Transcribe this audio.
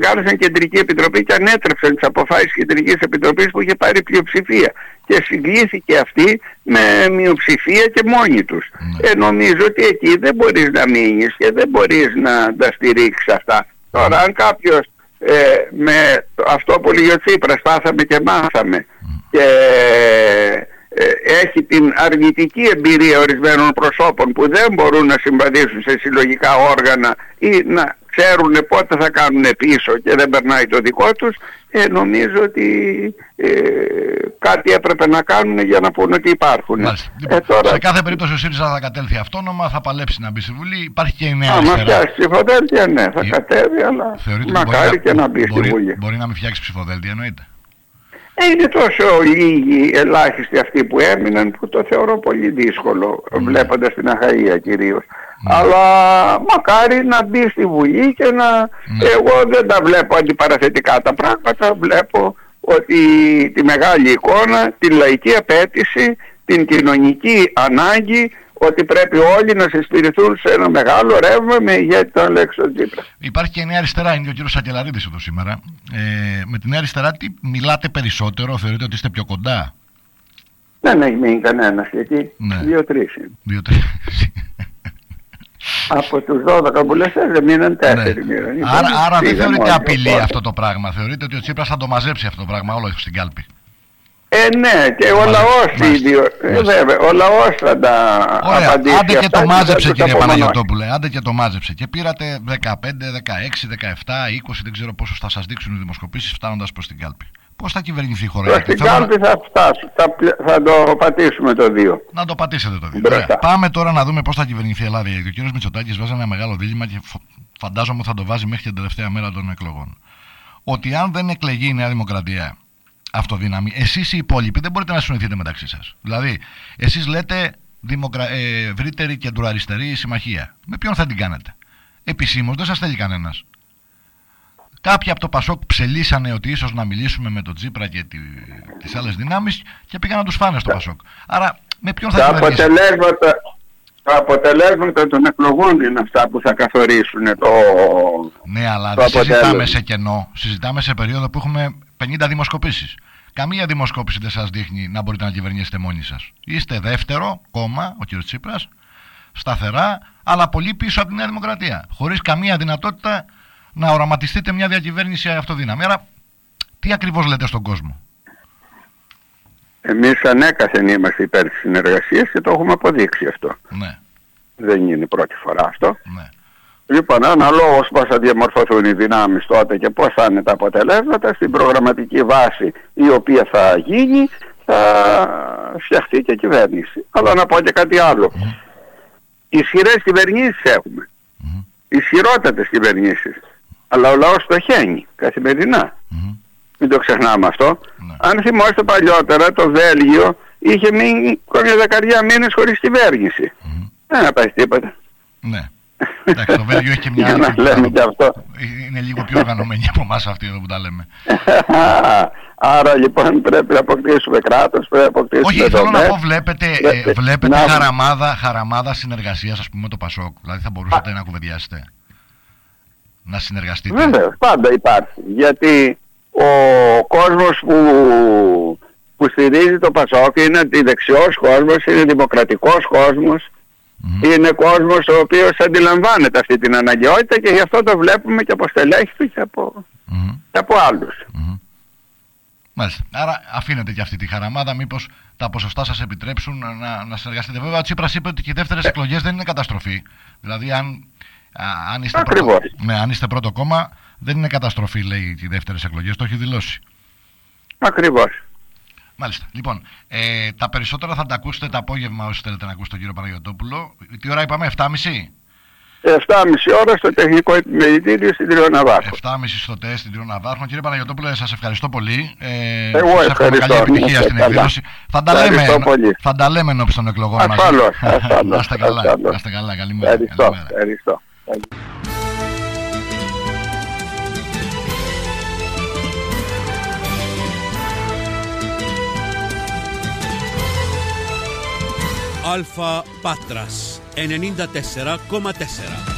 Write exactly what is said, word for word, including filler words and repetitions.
κάλεσαν κεντρική επιτροπή και ανέτρεψαν τις αποφάσεις κεντρικής επιτροπής που είχε πάρει πλειοψηφία. Και συγκλήθηκε αυτή με μειοψηφία και μόνοι τους. Ναι. Ε, νομίζω ότι εκεί δεν μπορείς να μείνεις και δεν μπορείς να τα στηρίξεις αυτά. Τώρα αν κάποιος ε, με αυτό που λέει ο Τσίπρας πάθαμε και μάθαμε mm. και ε, έχει την αρνητική εμπειρία ορισμένων προσώπων που δεν μπορούν να συμβαδίσουν σε συλλογικά όργανα ή να ξέρουν πότε θα κάνουν πίσω και δεν περνάει το δικό τους, ε, νομίζω ότι ε, κάτι έπρεπε να κάνουν για να πούνε ότι υπάρχουν. Λοιπόν, ε, τώρα... Σε κάθε περίπτωση ο ΣΥΡΙΖΑ θα κατέλθει αυτόνομα, θα παλέψει να μπει στη Βουλή. Υπάρχει και η Νέα Αριστερά. Αν φτιάξει ψηφοδέλτια, ναι, θα η... κατέβει, αλλά μακάρι και να μπει μπορεί, στη Βουλή. Μπορεί να μην φτιάξει ψηφοδέλτια, εννοείται. Ε, είναι τόσο λίγοι, ελάχιστοι αυτοί που έμειναν που το θεωρώ πολύ δύσκολο, mm. βλέποντας την Αχαΐα κυρίως. Mm. Αλλά μακάρι να μπει στη Βουλή και να... Mm. Εγώ δεν τα βλέπω αντιπαραθετικά τα πράγματα, βλέπω ότι τη μεγάλη εικόνα, την λαϊκή απέτηση, την κοινωνική ανάγκη, ότι πρέπει όλοι να συσπηρηθούν σε ένα μεγάλο ρεύμα με ηγέτη τον Αλέξη Τσίπρα. Υπάρχει και η Νέα Αριστερά, είναι και ο κύριος Σακελαρίδης εδώ σήμερα. Ε, με τη Νέα Αριστερά τι μιλάτε περισσότερο, θεωρείτε ότι είστε πιο κοντά? Δεν έχει μείνει κανένας εκεί. Ναι. Δύο-τρεις είναι. Δύο-τρεις. Από τους δώδεκα βουλευτές δεν μείναν τέσσερις. Ναι. Άρα, άρα δεν θεωρείτε απειλή αυτό, αυτό το πράγμα? Θεωρείτε ότι ο Τσίπρας θα το μαζέψει αυτό το πράγμα όλο στην κάλπη? Ε, ναι, και ο λαός ίδιο, ε, βέβαια, ο λαός θα τα ωραία, απαντήσει. Άντε και το μάζεψε, κύριε το Παναγιωτόπουλε, άντε και το μάζεψε. Και πήρατε δεκαπέντε, δεκαέξι, δεκαεπτά, είκοσι, δεν ξέρω πόσο θα σας δείξουν οι δημοσκοπήσεις φτάνοντας προς την κάλπη. Πώς θα κυβερνηθεί η χώρα? Προς την κάλπη θα φτάσουν, θα, θα το πατήσουμε το δύο. Να το πατήσετε το δύο. Πάμε τώρα να δούμε πώς θα κυβερνηθεί η Ελλάδα. Γιατί ο κύριος Μητσοτάκης βάζει ένα μεγάλο δίλημμα και φαντάζομαι θα το βάζει μέχρι την τελευταία μέρα των εκλογών. Ότι αν δεν εκλεγεί η Νέα Δημοκρατία αυτοδύναμη, εσείς οι υπόλοιποι δεν μπορείτε να συνοηθείτε μεταξύ σας. Δηλαδή, εσείς λέτε δημοκρα... ε, ευρύτερη κεντροαριστερή συμμαχία. Με ποιον θα την κάνετε? Επισήμως δεν σας θέλει κανένας. Κάποιοι από το Πασόκ ψελίσανε ότι ίσως να μιλήσουμε με τον Τσίπρα και τη... τις άλλες δυνάμεις και πήγαν να τους φάνε στο Πασόκ. Άρα, με ποιον θα τα την αποτελέσματα, τα αποτελέσματα των εκλογών είναι αυτά που θα καθορίσουν το. Ναι, αλλά δεν συζητάμε σε κενό. Συζητάμε σε περίοδο που έχουμε πενήντα δημοσκοπήσεις. Καμία δημοσκόπηση δεν σας δείχνει να μπορείτε να κυβερνήσετε μόνοι σας. Είστε δεύτερο κόμμα, ο κ. Τσίπρας, σταθερά, αλλά πολύ πίσω από τη Νέα Δημοκρατία. Χωρίς καμία δυνατότητα να οραματιστείτε μια διακυβέρνηση αυτοδύναμη. Άρα, τι ακριβώς λέτε στον κόσμο? Εμείς ανέκαθεν είμαστε υπέρ της συνεργασίας και το έχουμε αποδείξει αυτό. Ναι. Δεν είναι η πρώτη φορά αυτό. Ναι. Λοιπόν, αναλόγως πώς θα διαμορφωθούν οι δυνάμεις τότε και πώς θα είναι τα αποτελέσματα, στην προγραμματική βάση η οποία θα γίνει θα φτιαχτεί και κυβέρνηση. Αλλά να πω και κάτι άλλο. Mm. Ισχυρές κυβερνήσεις έχουμε. Mm. Ισχυρότατες κυβερνήσεις. Αλλά ο λαός το χαίνει καθημερινά. Mm. Μην το ξεχνάμε αυτό. Mm. Αν θυμόστε παλιότερα, το Βέλγιο είχε μείνει καμιά δεκαριά μήνες χωρίς κυβέρνηση. Mm. Δεν θα πάει τίποτα. Ναι. Εντάξει, το Βέλγιο έχει και μια άλλη. Λέμε και αυτό. Είναι λίγο πιο οργανωμένοι από εμάς αυτοί εδώ που τα λέμε. Άρα λοιπόν πρέπει να αποκτήσουμε κράτος, πρέπει να αποκτήσουμε. Όχι, θέλω να πω, βλέπετε, ε, βλέπετε να... χαραμάδα, χαραμάδα συνεργασίας, ας πούμε, με το Πασόκ. Δηλαδή θα μπορούσατε Α. να κουβεντιάσετε, να συνεργαστείτε? Βέβαια, πάντα υπάρχει. Γιατί ο κόσμος που, που στηρίζει το Πασόκ είναι αντιδεξιός κόσμος, είναι δημοκρατικός κόσμος. Mm-hmm. Είναι κόσμος ο οποίος αντιλαμβάνεται αυτή την αναγκαιότητα και γι' αυτό το βλέπουμε και από στελέχη του και από, mm-hmm. και από άλλους. Mm-hmm. Μάλιστα. Άρα αφήνετε και αυτή τη χαραμάδα, μήπως τα ποσοστά σας επιτρέψουν να, να συνεργαστείτε? Βέβαια ο Τσίπρας είπε ότι και οι δεύτερες ε. εκλογές δεν είναι καταστροφή. Δηλαδή αν, α, αν, είστε πρώτο, ναι, αν είστε πρώτο κόμμα δεν είναι καταστροφή, λέει, οι δεύτερες εκλογές, το έχει δηλώσει. Ακριβώς. Μάλιστα. Λοιπόν, ε, τα περισσότερα θα τα ακούσετε το απόγευμα όσοι θέλετε να ακούσετε τον κύριο Παναγιωτόπουλο. Τι ώρα είπαμε, εφτά και μισή? εφτά και μισή ώρα στο τεχνικό επιμελητήριο στην Τριοναβάρχο. εφτά και μισή στο ΤΕΣ στην Τριοναβάρχο. Κύριε Παναγιωτόπουλε, σας ευχαριστώ πολύ. Ε, Εγώ σας ευχαριστώ. Καλή επιτυχία στην εκδήλωση. Θα τα λέμε, θα τα λέμε ενώπιση των εκλογών μας. Ασφαλώς. Να είστε καλά. Να είστε καλά. Καλημέρα. Ευχαριστώ. Ευχαριστώ. Αλφα Πάτρας ενενήντα τέσσερα κόμμα τέσσερα.